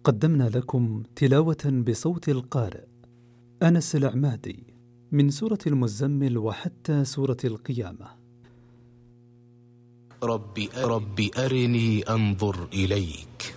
قدمنا لكم تلاوة بصوت القارئ أنس العمادي من سورة المزمل وحتى سورة القيامة. رب أرني أنظر إليك.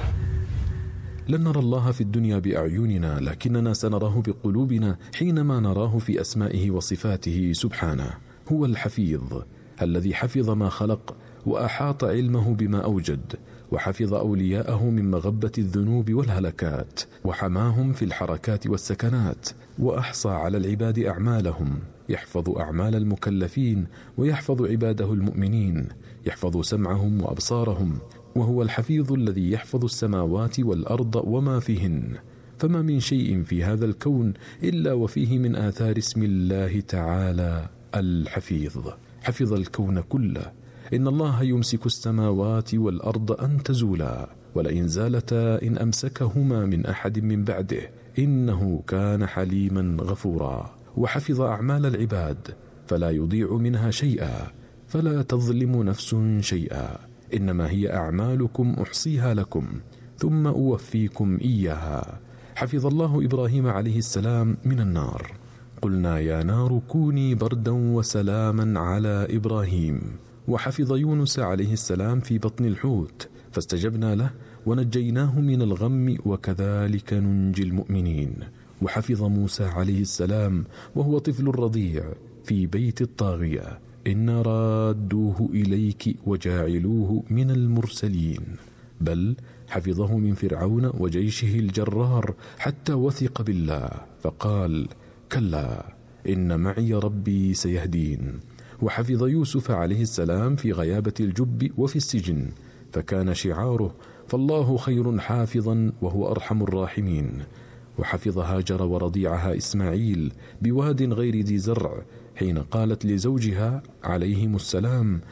لن نرى الله في الدنيا بأعيننا، لكننا سنراه بقلوبنا حينما نراه في أسمائه وصفاته سبحانه. هو الحفيظ الذي حفظ ما خلق وأحاط علمه بما أوجد، وحفظ أولياءه من مغبة الذنوب والهلكات، وحماهم في الحركات والسكنات، وأحصى على العباد أعمالهم. يحفظ أعمال المكلفين ويحفظ عباده المؤمنين، يحفظ سمعهم وأبصارهم. وهو الحفيظ الذي يحفظ السماوات والأرض وما فيهن، فما من شيء في هذا الكون إلا وفيه من آثار اسم الله تعالى الحفيظ. حفظ الكون كله. إن الله يمسك السماوات والأرض أن تزولا، ولئن زالتا إن أمسكهما من أحد من بعده، إنه كان حليما غفورا. وحفظ أعمال العباد فلا يضيع منها شيئا، فلا تظلم نفس شيئا. إنما هي أعمالكم أحصيها لكم ثم أوفيكم إياها. حفظ الله إبراهيم عليه السلام من النار. قلنا يا نار كوني بردا وسلاما على إبراهيم. وحفظ يونس عليه السلام في بطن الحوت، فاستجبنا له ونجيناه من الغم، وكذلك ننجي المؤمنين. وحفظ موسى عليه السلام وهو طفل رضيع في بيت الطاغية. إن رادوه إليك وجاعلوه من المرسلين. بل حفظه من فرعون وجيشه الجرار حتى وثق بالله، فقال كلا إن معي ربي سيهدين. وحفظ يوسف عليه السلام في غيابة الجب وفي السجن، فكان شعاره فالله خير حافظا وهو أرحم الراحمين. وحفظ هاجر ورضيعها إسماعيل بواد غير ذي زرع، حين قالت لزوجها عليهم السلام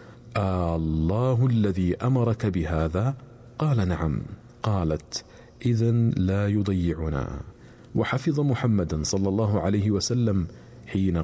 الله الذي أمرك بهذا؟ قال نعم. قالت إذن لا يضيعنا. وحفظ محمدا صلى الله عليه وسلم حين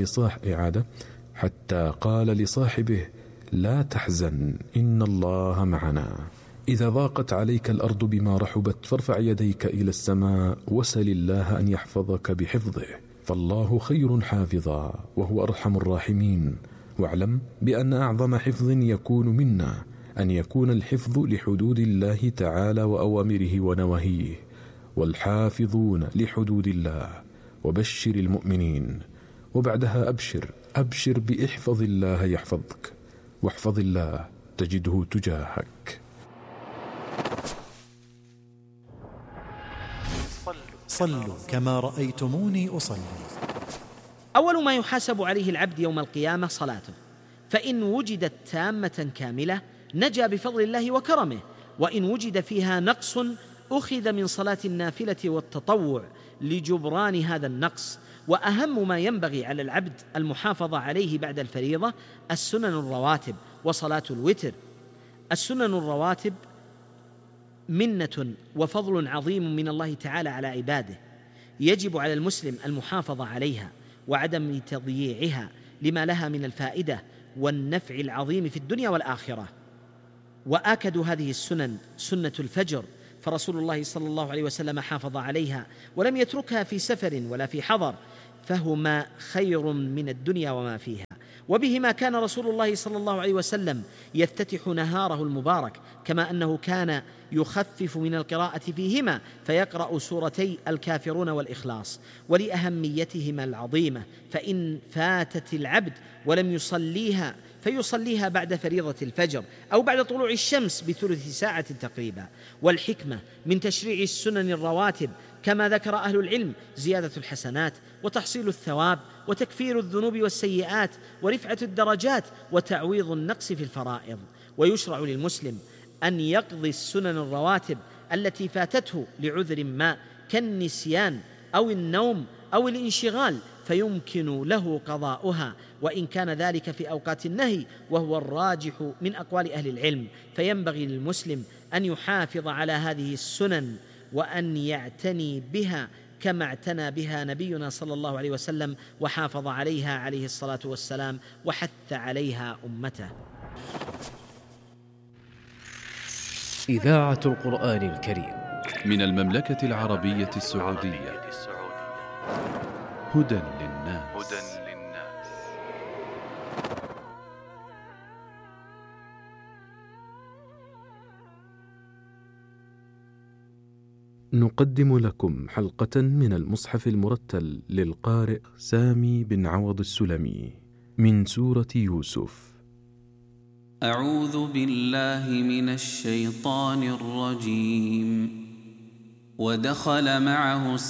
حتى قال لصاحبه لا تحزن إن الله معنا. إذا ضاقت عليك الأرض بما رحبت فارفع يديك إلى السماء وسل الله أن يحفظك بحفظه، فالله خير حافظا وهو أرحم الراحمين. واعلم بأن أعظم حفظ يكون منا أن يكون الحفظ لحدود الله تعالى وأوامره ونواهيه، والحافظون لحدود الله. وبشر المؤمنين. وبعدها أبشر بإحفظ الله يحفظك، واحفظ الله تجده تجاهك. صلوا كما رأيتموني أصلي. أول ما يحاسب عليه العبد يوم القيامة صلاته، فإن وجدت تامة كاملة نجا بفضل الله وكرمه، وإن وجد فيها نقص أخذ من صلاة النافلة والتطوع لجبران هذا النقص. وأهم ما ينبغي على العبد المحافظة عليه بعد الفريضة السنن الرواتب وصلاة الوتر. السنن الرواتب منة وفضل عظيم من الله تعالى على عباده، يجب على المسلم المحافظة عليها وعدم تضييعها لما لها من الفائدة والنفع العظيم في الدنيا والآخرة. وآكد هذه السنن سنة الفجر، فرسول الله صلى الله عليه وسلم حافظ عليها ولم يتركها في سفر ولا في حضر، فهما خير من الدنيا وما فيها. وبهما كان رسول الله صلى الله عليه وسلم يفتتح نهاره المبارك، كما أنه كان يخفف من القراءة فيهما فيقرأ سورتي الكافرون والإخلاص. ولأهميتهما العظيمة، فإن فاتت العبد ولم يصليها فيصليها بعد فريضة الفجر أو بعد طلوع الشمس بثلث ساعة تقريبا. والحكمة من تشريع السنن الرواتب كما ذكر أهل العلم زيادة الحسنات وتحصيل الثواب وتكفير الذنوب والسيئات ورفعة الدرجات وتعويض النقص في الفرائض. ويشرع للمسلم أن يقضي السنن الرواتب التي فاتته لعذر ما كالنسيان أو النوم أو الانشغال، فيمكن له قضاؤها، وإن كان ذلك في أوقات النهي وهو الراجح من أقوال أهل العلم. فينبغي للمسلم أن يحافظ على هذه السنن وأن يعتني بها كما اعتنى بها نبينا صلى الله عليه وسلم وحافظ عليها عليه الصلاة والسلام وحث عليها أمته. إذاعة القرآن الكريم من المملكة العربية السعودية. هدى للناس. نقدم لكم حلقة من المصحف المرتل للقارئ سامي بن عوض السلمي من سورة يوسف. أعوذ بالله من الشيطان الرجيم. ودخل معه